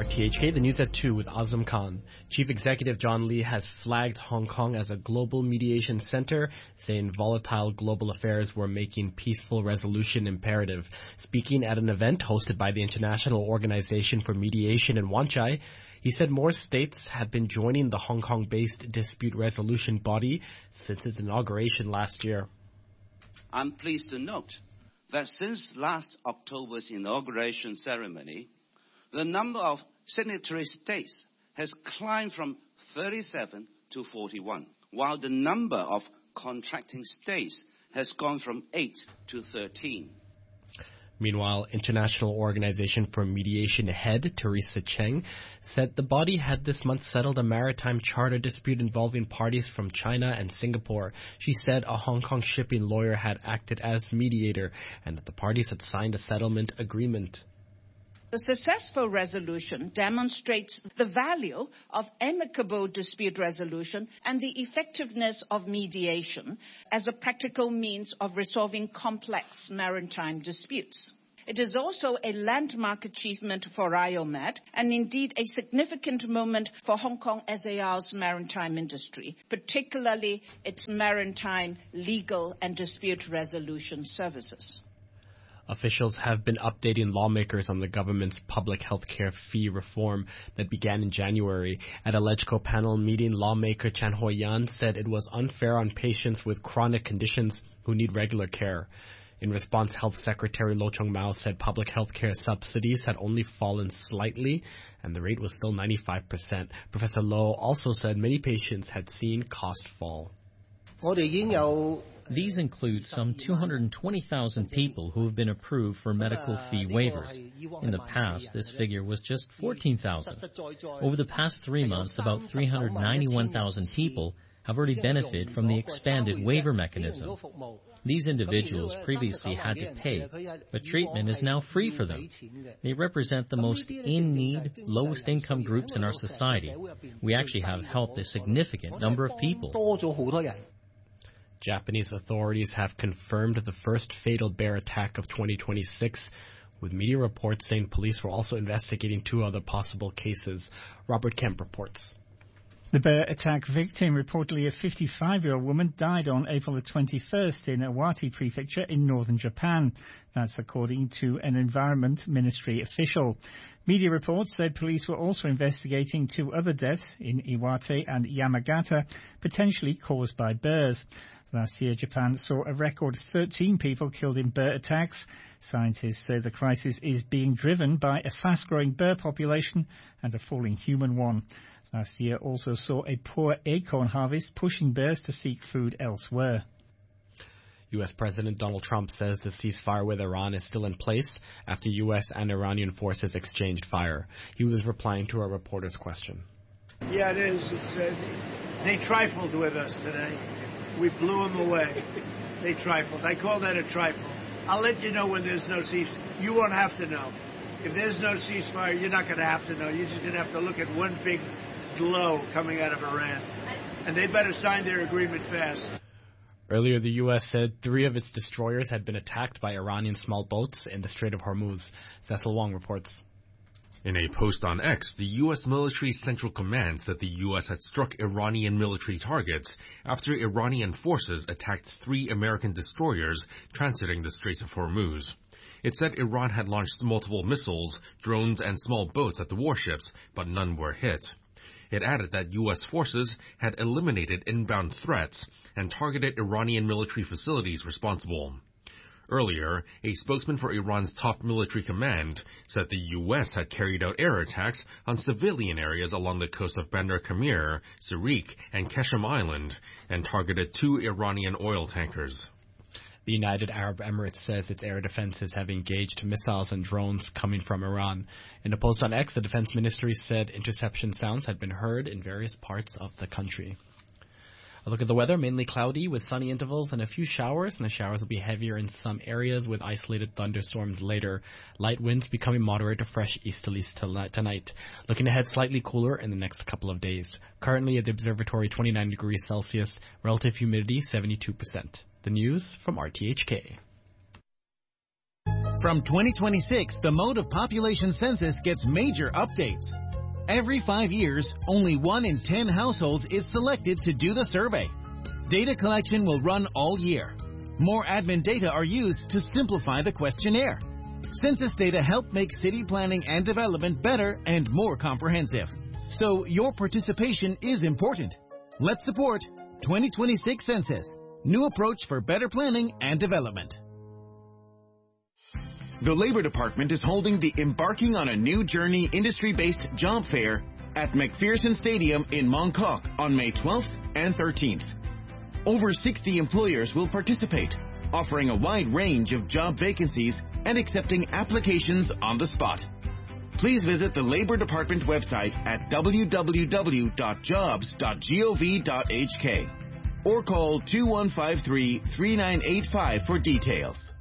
RTHK, the news at 2 with Azam Khan. Chief Executive John Lee has flagged Hong Kong as a global mediation center, saying volatile global affairs were making peaceful resolution imperative. Speaking at an event hosted by the International Organization for Mediation in Wan Chai, he said more states have been joining the Hong Kong-based dispute resolution body since its inauguration last year. I'm pleased to note that since last October's inauguration ceremony, the number of signatory states has climbed from 37 to 41, while the number of contracting states has gone from 8 to 13. Meanwhile, International Organization for Mediation head Teresa Cheng said the body had this month settled a maritime charter dispute involving parties from China and Singapore. She said a Hong Kong shipping lawyer had acted as mediator and that the parties had signed a settlement agreement. The successful resolution demonstrates the value of amicable dispute resolution and the effectiveness of mediation as a practical means of resolving complex maritime disputes. It is also a landmark achievement for RIOMED and indeed a significant moment for Hong Kong SAR's maritime industry, particularly its maritime legal and dispute resolution services. Officials have been updating lawmakers on the government's public health care fee reform that began in January. At a LegCo panel meeting, lawmaker Chan Ho-yan said it was unfair on patients with chronic conditions who need regular care. In response, Health Secretary Lo Chung-mao said public health care subsidies had only fallen slightly and the rate was still 95%. Professor Lo also said many patients had seen cost fall. These include some 220,000 people who have been approved for medical fee waivers. In the past, this figure was just 14,000. Over the past 3 months, about 391,000 people have already benefited from the expanded waiver mechanism. These individuals previously had to pay, but treatment is now free for them. They represent the most in-need, lowest income groups in our society. We actually have helped a significant number of people. Japanese authorities have confirmed the first fatal bear attack of 2026, with media reports saying police were also investigating 2 other possible cases. Robert Kemp reports. The bear attack victim, reportedly a 55-year-old woman, died on April the 21st in Iwate Prefecture in northern Japan. That's according to an Environment Ministry official. Media reports said police were also investigating 2 other deaths in Iwate and Yamagata, potentially caused by bears. Last year, Japan saw a record 13 people killed in bear attacks. Scientists say the crisis is being driven by a fast-growing bear population and a falling human one. Last year also saw a poor acorn harvest, pushing bears to seek food elsewhere. U.S. President Donald Trump says the ceasefire with Iran is still in place after U.S. and Iranian forces exchanged fire. He was replying to a reporter's question. Yeah, it is. They trifled with us today. We blew them away. They trifled. I call that a trifle. I'll let you know when there's no ceasefire. You won't have to know. If there's no ceasefire, you're not going to have to know. You're just going to have to look at one big glow coming out of Iran. And they better sign their agreement fast. Earlier, the U.S. said 3 of its destroyers had been attacked by Iranian small boats in the Strait of Hormuz. Cecil Wong reports. In a post on X, the U.S. Military Central Command said the U.S. had struck Iranian military targets after Iranian forces attacked 3 American destroyers transiting the Straits of Hormuz. It said Iran had launched multiple missiles, drones, and small boats at the warships, but none were hit. It added that U.S. forces had eliminated inbound threats and targeted Iranian military facilities responsible. Earlier, a spokesman for Iran's top military command said the U.S. had carried out air attacks on civilian areas along the coast of Bandar Kamir, Sirik, and Keshem Island, and targeted 2 Iranian oil tankers. The United Arab Emirates says its air defenses have engaged missiles and drones coming from Iran. In a post on X, the defense ministry said interception sounds had been heard in various parts of the country. A look at the weather, mainly cloudy with sunny intervals and a few showers, and the showers will be heavier in some areas with isolated thunderstorms later. Light winds becoming moderate to fresh easterlies tonight. Looking ahead, slightly cooler in the next couple of days. Currently at the observatory, 29 degrees Celsius, relative humidity 72%. The news from RTHK. From 2026, the mode of population census gets major updates. Every 5 years, only 1 in 10 households is selected to do the survey. Data collection will run all year. More admin data are used to simplify the questionnaire. Census data help make city planning and development better and more comprehensive. So your participation is important. Let's support 2026 Census. New approach for better planning and development. The Labor Department is holding the Embarking on a New Journey industry-based job fair at McPherson Stadium in Mongkok on May 12th and 13th. Over 60 employers will participate, offering a wide range of job vacancies and accepting applications on the spot. Please visit the Labor Department website at www.jobs.gov.hk or call 2153-3985 for details.